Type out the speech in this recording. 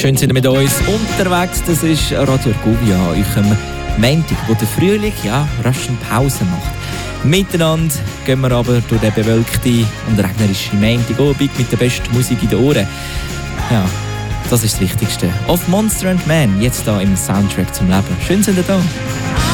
Schön sind ihr mit uns unterwegs. Das ist Radio Argovia an eurem Montag, wo der Frühling rasch eine Pause macht. Miteinander gehen wir aber durch den bewölkten und regnerischen Montagabend mit der besten Musik in den Ohren. Ja, das ist das Wichtigste. Of Monster and Man, jetzt da im Soundtrack zum Leben. Schön sind ihr da.